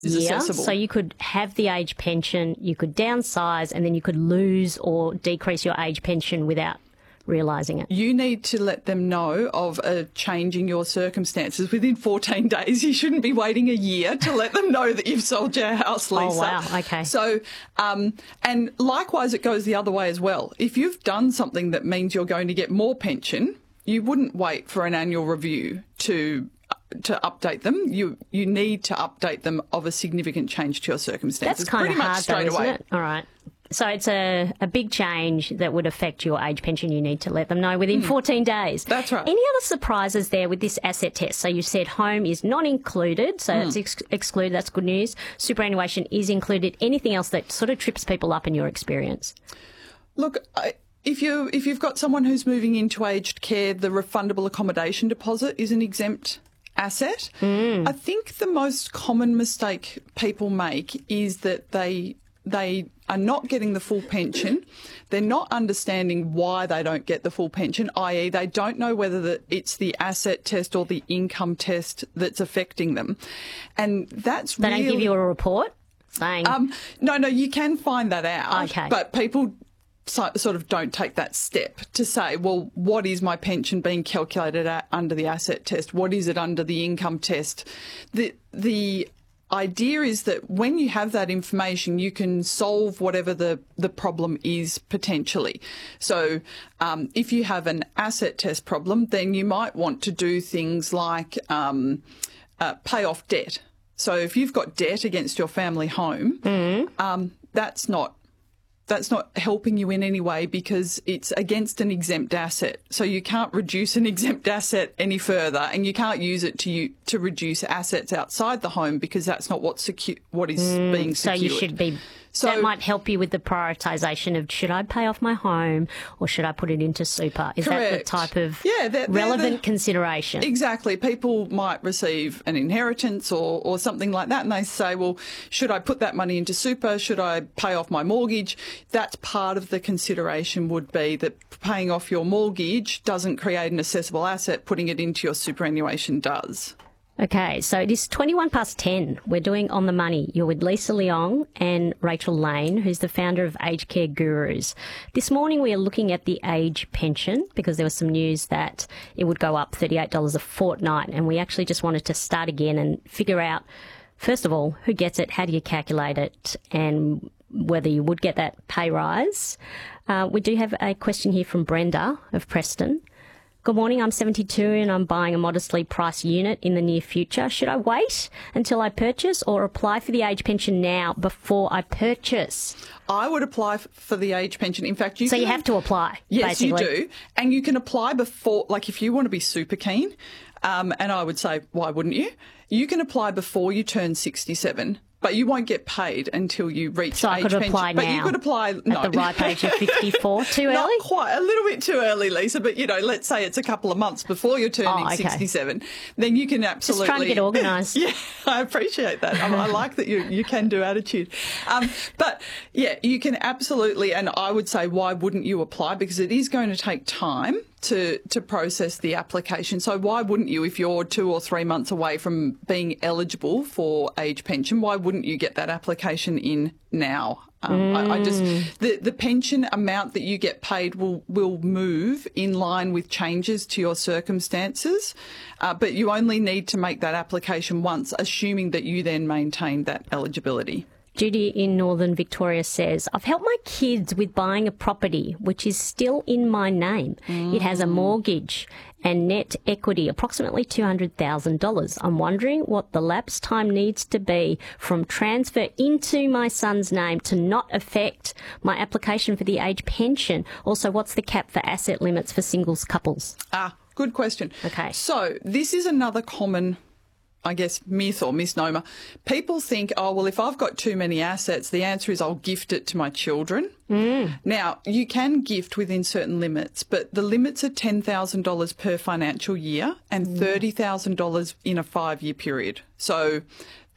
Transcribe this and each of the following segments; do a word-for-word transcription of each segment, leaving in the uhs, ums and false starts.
is year. accessible. So you could have the age pension, you could downsize, and then you could lose or decrease your age pension without realising it. You need to let them know of a change in your circumstances within fourteen days. You shouldn't be waiting a year to let them know that you've sold your house, Lisa. Oh, wow. Okay. So, um, and likewise, it goes the other way as well. If you've done something that means you're going to get more pension, you wouldn't wait for an annual review to to update them. You you need to update them of a significant change to your circumstances. That's kind pretty of hard, much straight though, isn't away. it? All right. So it's a, a big change that would affect your age pension. You need to let them know within mm. fourteen days. That's right. Any other surprises there with this asset test? So you said home is not included, so mm. it's ex- excluded. That's good news. Superannuation is included. Anything else that sort of trips people up in your experience? Look, I, if you if you've got someone who's moving into aged care, the refundable accommodation deposit is an exempt asset. Mm. I think the most common mistake people make is that they they are not getting the full pension. They're not understanding why they don't get the full pension, that is they don't know whether the, it's the asset test or the income test that's affecting them. And that's they really... don't give you a report saying... Um, no, no, you can find that out. Okay. But people so, sort of don't take that step to say, well, what is my pension being calculated at under the asset test? What is it under the income test? The the idea is that when you have that information, you can solve whatever the, the problem is potentially. So um, if you have an asset test problem, then you might want to do things like um, uh, pay off debt. So if you've got debt against your family home, mm. um, that's not that's not helping you in any way because it's against an exempt asset. So you can't reduce an exempt asset any further, and you can't use it to you, to reduce assets outside the home because that's not what's secu- what is mm, being secured. So you should be... So that might help you with the prioritisation of should I pay off my home or should I put it into super? Is correct. that the type of yeah, they're, relevant they're the, consideration? Exactly. People might receive an inheritance or, or something like that and they say, well, should I put that money into super? Should I pay off my mortgage? That's part of the consideration would be that paying off your mortgage doesn't create an assessable asset. Putting it into your superannuation does. Okay, so it is twenty-one past ten. We're doing On the Money. You're with Lisa Leong and Rachel Lane, who's the founder of Aged Care Gurus. This morning we are looking at the age pension because there was some news that it would go up thirty-eight dollars a fortnight, and we actually just wanted to start again and figure out, first of all, who gets it, how do you calculate it, and whether you would get that pay rise. Uh, we do have a question here from Brenda of Preston. Good morning, I'm seventy-two and I'm buying a modestly priced unit in the near future. Should I wait until I purchase or apply for the age pension now before I purchase? I would apply for the age pension. In fact, you So can, you have to apply, yes, basically. you do. And you can apply before, like if you want to be super keen, um, and I would say, why wouldn't you? You can apply before you turn sixty-seven. But you won't get paid until you reach so age I could pension. apply but now. you could apply no. At the ripe age of fifty-four. Too early? Not quite. A little bit too early, Lisa. But, you know, let's say it's a couple of months before you're turning oh, okay. sixty-seven. Then you can absolutely... Just trying to get organised. Yeah, I appreciate that. I, mean, I like that you, you can do attitude. Um, but, yeah, you can absolutely, and I would say why wouldn't you apply? Because it is going to take time to to process the application. So why wouldn't you, if you're two or three months away from being eligible for age pension, why wouldn't you get that application in now? Um, mm. I, I just the the pension amount that you get paid will will move in line with changes to your circumstances, uh, but you only need to make that application once, assuming that you then maintain that eligibility. Judy in Northern Victoria says, I've helped my kids with buying a property which is still in my name. Mm. It has a mortgage and net equity, approximately two hundred thousand dollars. I'm wondering what the lapse time needs to be from transfer into my son's name to not affect my application for the age pension. Also, what's the cap for asset limits for singles couples? Ah, good question. Okay. So this is another common, I guess, myth or misnomer. People think, oh, well, if I've got too many assets, the answer is I'll gift it to my children. Mm. Now, you can gift within certain limits, but the limits are ten thousand dollars per financial year and thirty thousand dollars in a five-year period. So the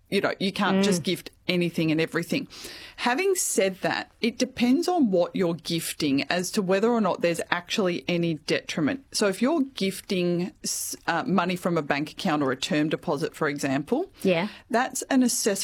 You know, you can't mm. just gift anything and everything. Having said that, it depends on what you're gifting as to whether or not there's actually any detriment. So if you're gifting uh, money from a bank account or a term deposit, for example, yeah, that's an assess-